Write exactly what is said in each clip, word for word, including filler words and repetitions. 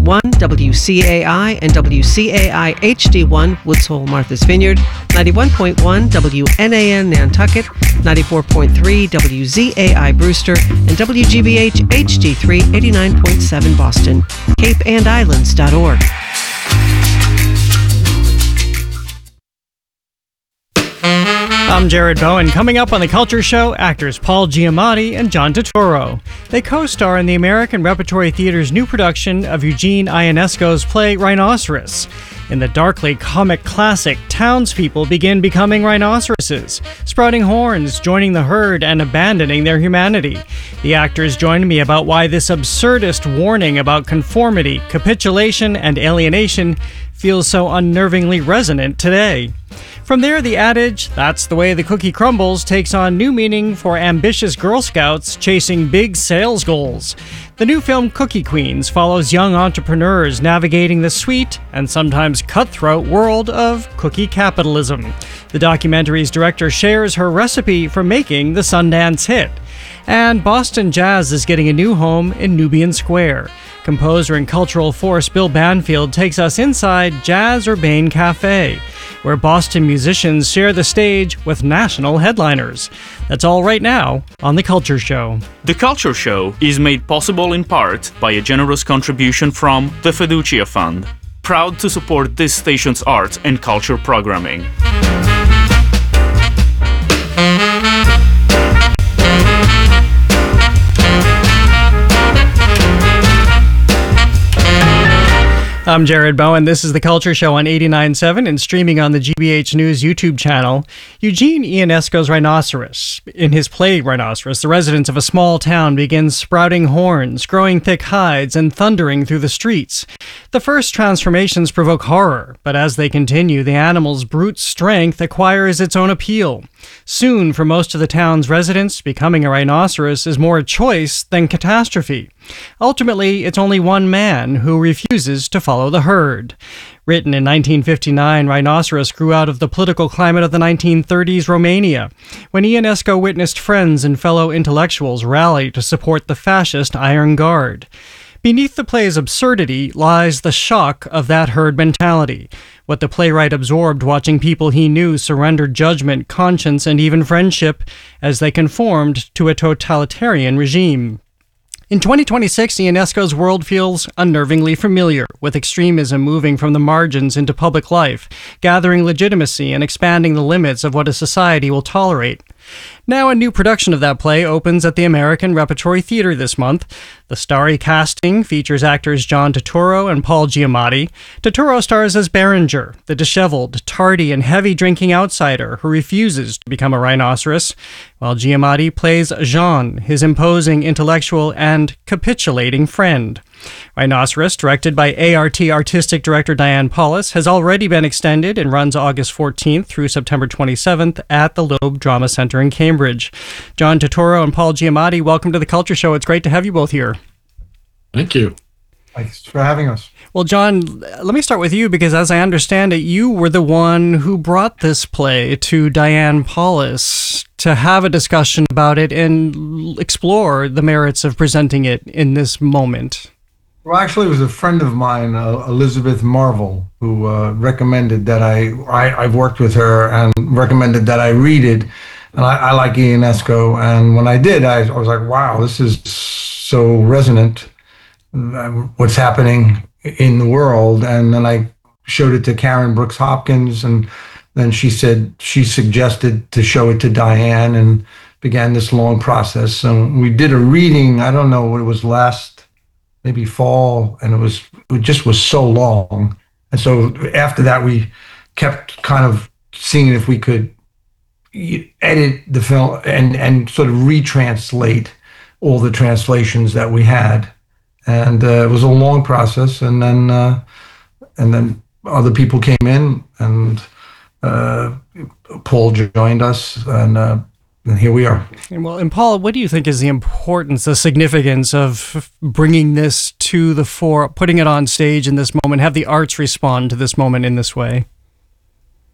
one W C A I and W C A I H D one Woods Hole, Martha's Vineyard, ninety-one point one W N A N Nantucket, ninety-four point three W Z A I Brewster, and W G B H H D three eighty-nine point seven Boston, cape and islands dot org. I'm Jared Bowen. Coming up on The Culture Show, actors Paul Giamatti and John Turturro. They co-star in the American Repertory Theater's new production of Eugene Ionesco's play Rhinoceros. In the darkly comic classic, townspeople begin becoming rhinoceroses, sprouting horns, joining the herd, and abandoning their humanity. The actors join me about why this absurdist warning about conformity, capitulation, and alienation feels so unnervingly resonant today. From there, the adage, "That's the way the cookie crumbles," takes on new meaning for ambitious Girl Scouts chasing big sales goals. The new film Cookie Queens follows young entrepreneurs navigating the sweet and sometimes cutthroat world of cookie capitalism. The documentary's director shares her recipe for making the Sundance hit. And Boston jazz is getting a new home in Nubian Square. Composer and cultural force Bill Banfield takes us inside Jazz Urbane Cafe, where Boston musicians share the stage with national headliners. That's all right now on The Culture Show. The Culture Show is made possible in part by a generous contribution from the Fiducia Fund, proud to support this station's arts and culture programming. I'm Jared Bowen. This is The Culture Show on eighty-nine point seven and streaming on the G B H News YouTube channel. Eugene Ionesco's Rhinoceros. In his play Rhinoceros, the residents of a small town begin sprouting horns, growing thick hides, and thundering through the streets. The first transformations provoke horror, but as they continue, the animal's brute strength acquires its own appeal. Soon, for most of the town's residents, becoming a rhinoceros is more a choice than catastrophe. Ultimately, it's only one man who refuses to follow the herd. Written in nineteen fifty-nine, Rhinoceros grew out of the political climate of the nineteen thirties Romania, when Ionesco witnessed friends and fellow intellectuals rally to support the fascist Iron Guard. Beneath the play's absurdity lies the shock of that herd mentality, what the playwright absorbed watching people he knew surrender judgment, conscience, and even friendship as they conformed to a totalitarian regime. In twenty twenty-six, Ionesco's world feels unnervingly familiar, with extremism moving from the margins into public life, gathering legitimacy and expanding the limits of what a society will tolerate. Now a new production of that play opens at the American Repertory Theater this month. The starry casting features actors John Turturro and Paul Giamatti. Turturro stars as Berenger, the disheveled, tardy, and heavy-drinking outsider who refuses to become a rhinoceros, while Giamatti plays Jean, his imposing intellectual and capitulating friend. Rhinoceros, directed by A R T artistic director Diane Paulus, has already been extended and runs August fourteenth through September twenty-seventh at the Loeb Drama Center in Cambridge. John Turturro and Paul Giamatti, welcome to The Culture Show. It's great to have you both here. Thank you. Thanks for having us. Well, John, let me start with you, because as I understand it, you were the one who brought this play to Diane Paulus to have a discussion about it and explore the merits of presenting it in this moment. Well, actually, it was a friend of mine, uh, Elizabeth Marvel, who uh, recommended that I, I, I've worked with her and recommended that I read it. And I, I like Ionesco. And when I did, I, I was like, wow, this is so resonant, uh, what's happening in the world. And then I showed it to Karen Brooks Hopkins, and then she said, she suggested to show it to Diane, and began this long process. And we did a reading, I don't know what it was, last maybe fall, and it was it just was so long. And so after that, we kept kind of seeing if we could edit the film and and sort of retranslate all the translations that we had. And uh, it was a long process. And then uh, and then other people came in, and uh, Paul joined us, and uh, and here we are. And well, and Paul, what do you think is the importance, the significance of bringing this to the fore, putting it on stage in this moment, have the arts respond to this moment in this way?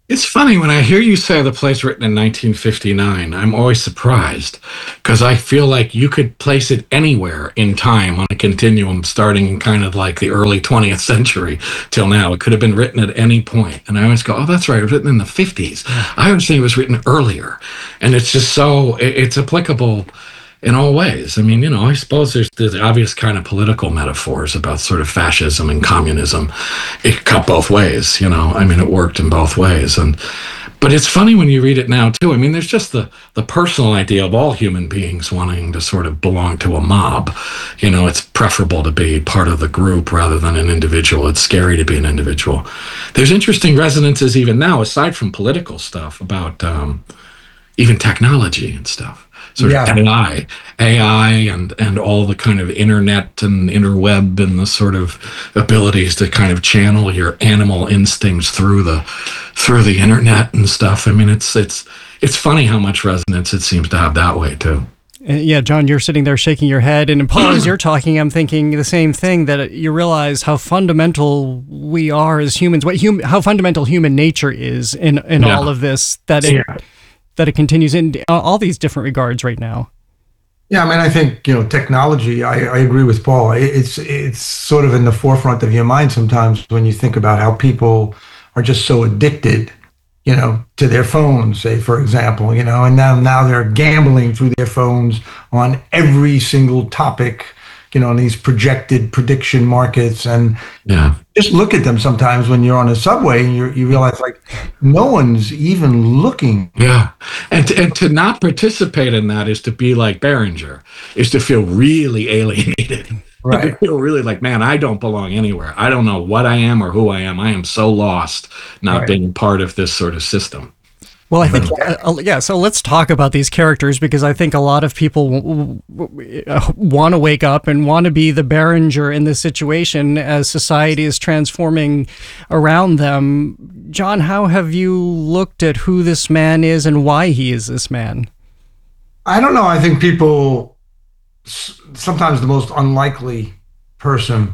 It's funny when I hear you say the play's written in nineteen fifty-nine, I'm always surprised because I feel like you could place it anywhere in time on a continuum starting in kind of like the early twentieth century till now. It could have been written at any point. And I always go, oh, that's right. It was written in the fifties. I always think it was written earlier. And it's just so, it, it's applicable in all ways. I mean, you know, I suppose there's the obvious kind of political metaphors about sort of fascism and communism. It cut both ways, you know. I mean, it worked in both ways. And but it's funny when you read it now too. I mean, there's just the the personal idea of all human beings wanting to sort of belong to a mob. You know, it's preferable to be part of the group rather than an individual. It's scary to be an individual. There's interesting resonances even now, aside from political stuff, about um, even technology and stuff. Sort Yeah. of A I, A I, and and all the kind of internet and interweb and the sort of abilities to kind of channel your animal instincts through the through the internet and stuff. I mean, it's it's it's funny how much resonance it seems to have that way too. Uh, Yeah, John, you're sitting there shaking your head. And Paul, as you're talking, I'm thinking the same thing, that you realize how fundamental we are as humans, what hum- how fundamental human nature is in, in Yeah. all of this, that it, Yeah. that it continues in all these different regards right now. Yeah, I mean, I think, you know, technology, I, I agree with Paul. It- It's it's sort of in the forefront of your mind sometimes when you think about how people are just so addicted, you know, to their phones, say, for example, you know, and now, now they're gambling through their phones on every single topic, you know, in these projected prediction markets. And Yeah. just look at them sometimes when you're on a subway and you you realize, like, no one's even looking. Yeah. And to, and to not participate in that is to be like Behringer, is to feel really alienated. Right. To feel really like, man, I don't belong anywhere. I don't know what I am or who I am. I am so lost not Right. being part of this sort of system. Well, I think, uh, uh, yeah, so let's talk about these characters, because I think a lot of people w- w- uh, want to wake up and want to be the Behringer in this situation as society is transforming around them. John, how have you looked at who this man is and why he is this man? I don't know. I think people, s- sometimes the most unlikely person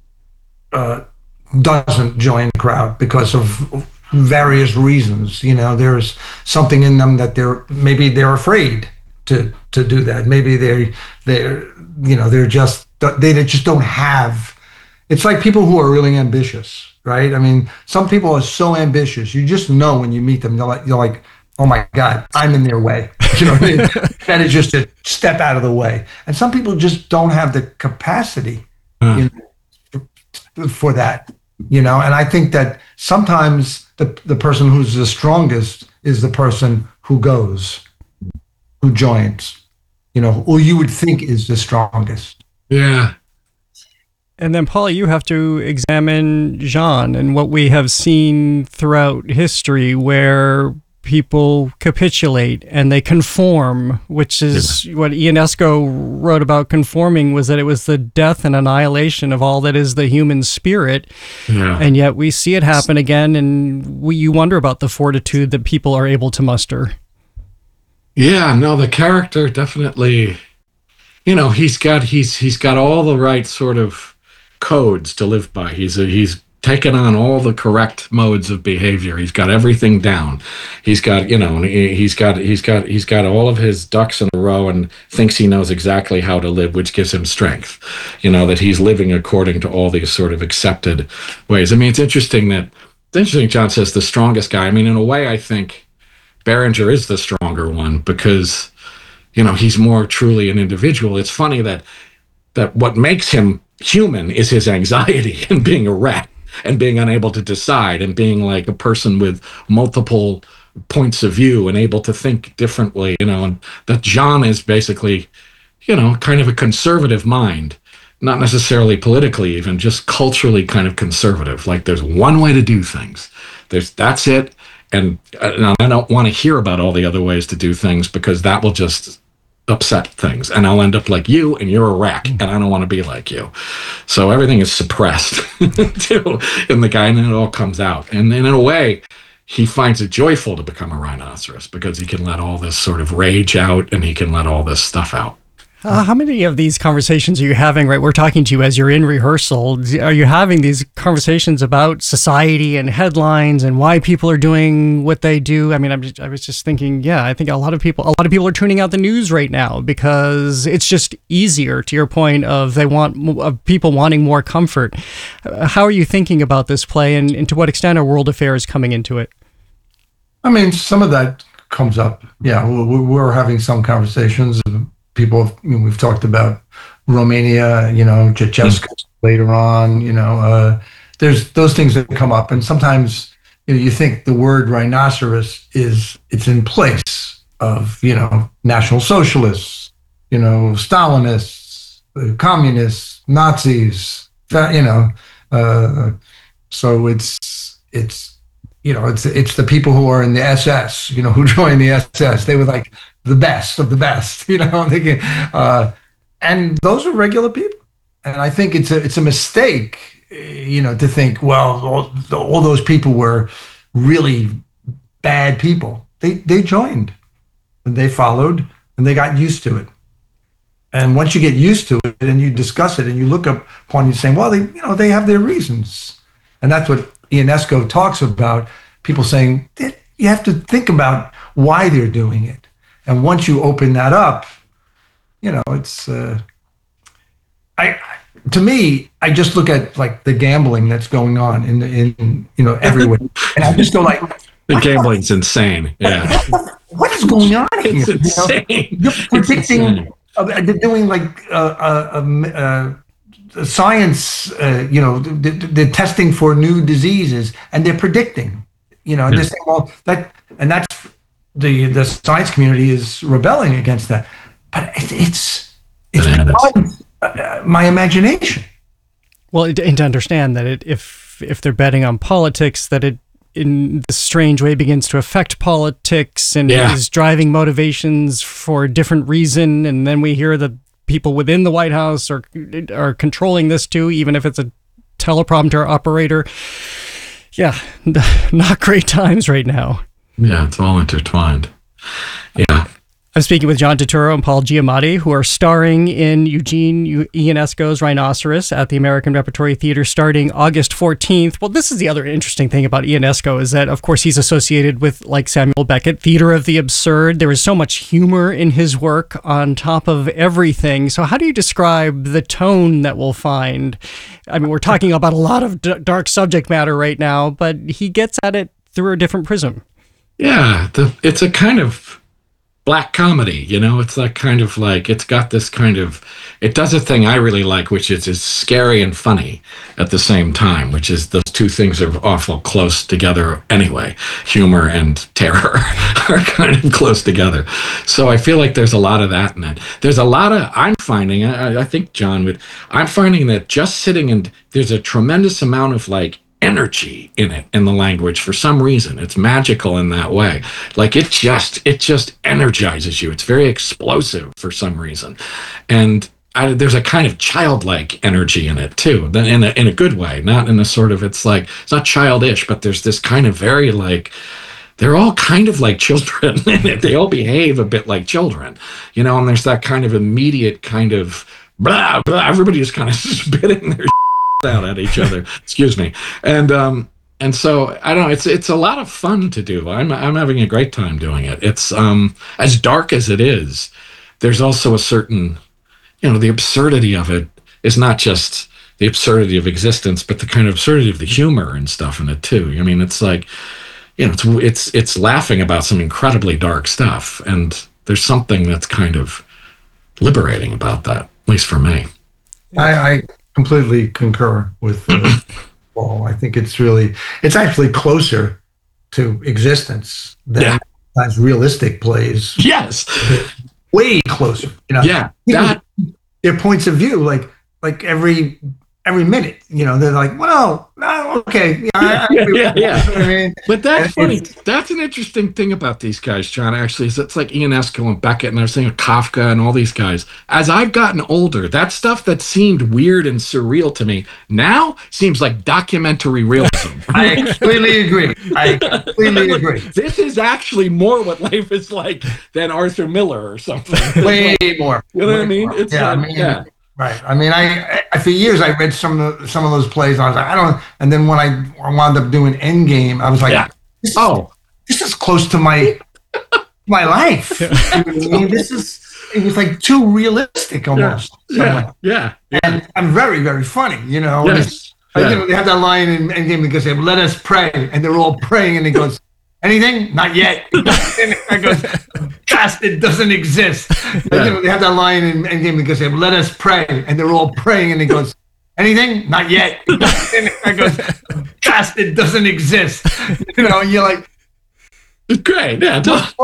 uh, doesn't join the crowd because of various reasons. You know, there's something in them that they're, maybe they're afraid to to do that. Maybe they they're, you know, they're just, they just don't have, it's like people who are really ambitious, right? I mean, some people are so ambitious, you just know when you meet them, they're like, you're like, oh my God, I'm in their way. You know what I mean? That is just a step out of the way. And some people just don't have the capacity, you know, for that, you know? And I think that sometimes the, the person who's the strongest is the person who goes, who joins, you know, or you would think is the strongest. Yeah. And then, Paul, you have to examine Jean and what we have seen throughout history, where people capitulate and they conform, which is yeah. what Ionesco wrote about conforming, was that it was the death and annihilation of all that is the human spirit. Yeah. And yet we see it happen again, and we, you wonder about the fortitude that people are able to muster. Yeah, no, the character definitely, you know, he's got he's he's got all the right sort of codes to live by. He's a, he's taken on all the correct modes of behavior. He's got everything down. He's got, you know, he's got he's got he's got all of his ducks in a row and thinks he knows exactly how to live, which gives him strength. You know, that he's living according to all these sort of accepted ways. I mean, it's interesting that it's interesting John says the strongest guy. I mean, in a way, I think Behringer is the stronger one because, you know, he's more truly an individual. It's funny that that what makes him human is his anxiety and being a wreck and being unable to decide and being like a person with multiple points of view and able to think differently, you know, and that Jean is basically, you know, kind of a conservative mind, not necessarily politically, even just culturally kind of conservative. Like there's one way to do things. There's, that's it. And, and I don't want to hear about all the other ways to do things because that will just upset things and I'll end up like you and you're a wreck and I don't want to be like you. So everything is suppressed too in the guy, and then it all comes out. And, and in a way, he finds it joyful to become a rhinoceros because he can let all this sort of rage out and he can let all this stuff out. Uh, how many of these conversations are you having, right? We're talking to you as you're in rehearsal. Are you having these conversations about society and headlines and why people are doing what they do? I mean, I'm just, I was just thinking, yeah, I think a lot of people, a lot of people are tuning out the news right now because it's just easier, to your point of they want, of people wanting more comfort. Uh, how are you thinking about this play, and, and to what extent are world affairs coming into it? I mean, some of that comes up. Yeah, we're, we're having some conversations. People, you know, we've talked about Romania, you know, Ceausescu later on, you know, uh, there's those things that come up. And sometimes, you know, you think the word rhinoceros is, it's in place of, you know, National Socialists, you know, Stalinists, uh, communists, Nazis, you know, uh, so it's, it's, you know, it's, it's the people who are in the S S, you know, who joined the S S. They were like, the best of the best, you know, they can, uh, and those are regular people. And I think it's a, it's a mistake, you know, to think, well, all, all those people were really bad people. They, they joined and they followed and they got used to it. And once you get used to it and you discuss it and you look up upon you saying, well, they, you know, they have their reasons. And that's what Ionesco talks about, people saying you have to think about why they're doing it. And once you open that up, you know, it's, uh, I, to me, I just look at like the gambling that's going on in, the, in you know, everywhere. And I just go like, the gambling's insane. Yeah. What, what is going on here? It's insane. You know, you're predicting, uh, they're doing like uh, uh, uh, science, uh, you know, they're testing for new diseases and they're predicting, you know, and Yeah. they're saying, well, that, and that's, the the science community is rebelling against that, but it, it's it's beyond uh, my imagination. Well, and to understand that it, if if they're betting on politics, that it in this strange way begins to affect politics and Yeah. is driving motivations for a different reason, and then we hear that people within the White House are are controlling this too, even if it's a teleprompter operator. Yeah, not great times right now. Yeah, it's all intertwined. Yeah. I'm speaking with John Turturro and Paul Giamatti, who are starring in Eugene Ionesco's Rhinoceros at the American Repertory Theater starting August fourteenth. Well, this is the other interesting thing about Ionesco is that, of course, he's associated with, like Samuel Beckett, theater of the absurd. There is so much humor in his work on top of everything. So how do you describe the tone that we'll find? I mean, we're talking about a lot of d- dark subject matter right now, but he gets at it through a different prism. Yeah, the, it's a kind of black comedy, you know, it's that kind of like, it's got this kind of, it does a thing I really like, which is it's scary and funny at the same time, which is those two things are awful close together anyway. Humor and terror are kind of close together. So I feel like there's a lot of that in it. There's a lot of, I'm finding, I, I think John would, I'm finding that just sitting and there's a tremendous amount of like energy in it, in the language. For some reason, it's magical in that way. Like it just it just energizes you. It's very explosive for some reason, and I, there's a kind of childlike energy in it too, in a, in a good way, not in a sort of, it's like, it's not childish, but there's this kind of very like, they're all kind of like children in it. They all behave a bit like children, you know, and there's that kind of immediate kind of blah, blah, everybody just kind of spitting their out at each other, excuse me, and um and so I don't know, it's it's a lot of fun to do. I'm I'm having a great time doing it. It's um as dark as it is, there's also a certain, you know, the absurdity of it is not just the absurdity of existence, but the kind of absurdity of the humor and stuff in it too. I mean, it's like, you know, it's it's it's laughing about some incredibly dark stuff, and there's something that's kind of liberating about that, at least for me. I, I completely concur with uh, Paul. I think it's really, it's actually closer to existence than Yeah. sometimes realistic plays. Yes. Way closer. You know, Yeah. Even That their points of view, like like every every minute. You know, they're like, well, no, okay, yeah, I, I Yeah, agree with yeah, that. yeah. You know what I mean? But that's And funny. it's- That's an interesting thing about these guys, John, actually, is it's like Ionesco and Beckett, and I was saying Kafka and all these guys. As I've gotten older, that stuff that seemed weird and surreal to me now seems like documentary realism. I completely agree. I completely Like, agree. this is actually more what life is like than Arthur Miller or something. Way more. You know what I Way mean? more. It's yeah, like, I mean, yeah. right. I mean, I, I for years I read some of the, some of those plays. And I was like, I don't. And then when I wound up doing Endgame, I was like, Yeah. this is, Oh, this is close to my my life. You know what I mean? This is. It was like too realistic almost. yeah, yeah, yeah. And, and very, very funny. You know. And Yes. it's- like, Yeah. you know, they have that line in Endgame because they let us pray, and they're all praying, and he goes, anything? Not yet. And I goes, cast it doesn't exist. Like, Yeah. you know, they have that line in Endgame because they let us pray, and they're all praying, and he goes, anything? Not yet. And I goes, cast it doesn't exist. You know, and you're like, It's great. Yeah,